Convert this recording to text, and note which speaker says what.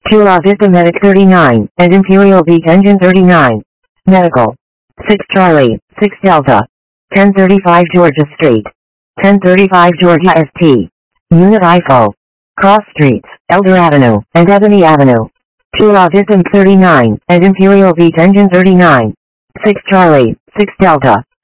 Speaker 1: Chula Vista Medic 39, and Imperial Beach Engine 39. Medical. 6 Charlie, 6 Delta. 1035 Georgia Street. 1035 Georgia ST. Unit IFO. Cross Streets, Elder Avenue, and Ebony Avenue. Chula Vista 39, and Imperial Beach Engine 39. 6 Charlie, 6 Delta.